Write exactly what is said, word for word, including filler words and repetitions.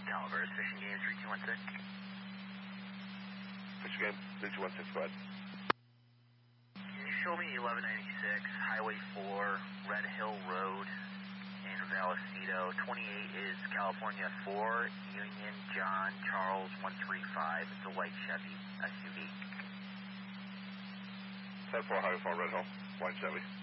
Caliber, Fishing Game three two one six. Fishing Game three two one six, go ahead. Can you show me eleven ninety-six, Highway four, Red Hill Road in Vallecito? twenty-eight is California four, Union John Charles one three five. It's a white Chevy S U V. ten four, Highway four, Red Hill, white Chevy.